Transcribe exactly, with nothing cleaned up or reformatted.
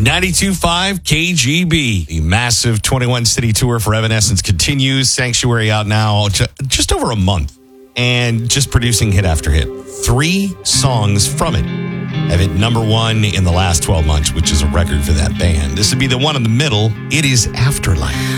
ninety-two point five K G B. The massive twenty-one city tour for Evanescence continues. Sanctuary out now ju- just over a month and just producing hit after hit. Three songs from it have hit number one in the last twelve months, which is a record for that band. This would be the one in the middle. It is Afterlife.